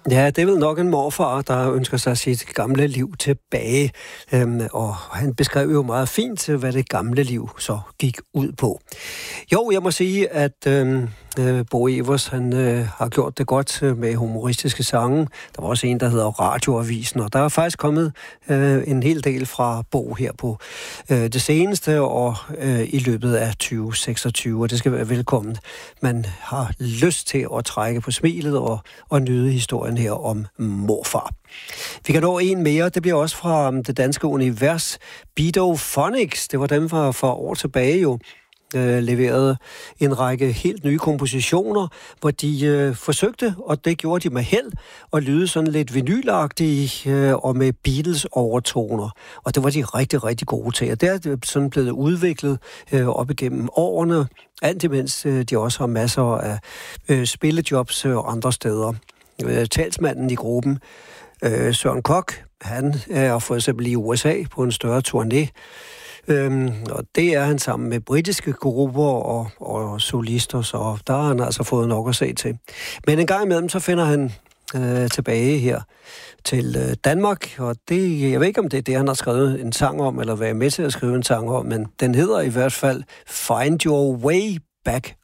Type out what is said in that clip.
Ja, det er vel nok en morfar, der ønsker sig sit gamle liv tilbage. Og han beskrev jo meget fint, hvad det gamle liv så gik ud på. Jo, jeg må sige, at Bo Evers, han har gjort det godt med humoristiske sange. Der var også en, der hedder Radioavisen, og der er faktisk kommet en hel del fra Bo her på det seneste og i løbet af 2026, og det skal være velkomment. Man har lyst til at trække på smilet og nyde historien her om morfar. Vi kan nå en mere. Det bliver også fra det danske univers. Beatophonics, det var dem fra år tilbage jo, leverede en række helt nye kompositioner, hvor de forsøgte, og det gjorde de med held, at lyde sådan lidt vinylagtige og med Beatles overtoner. Og det var de rigtig, rigtig gode til. Og det er sådan blevet udviklet op igennem årene, alt imens de også har masser af spillejobs og andre steder. Talsmanden i gruppen, Søren Kok, han er for eksempel i USA på en større turné, og det er han sammen med britiske grupper og solister, så der har han altså fået nok at se til. Men en gang imellem, så finder han tilbage her til Danmark, og det, jeg ved ikke, om det er det, han har skrevet en sang om, eller været med til at skrive en sang om, men den hedder i hvert fald Find Your Way Back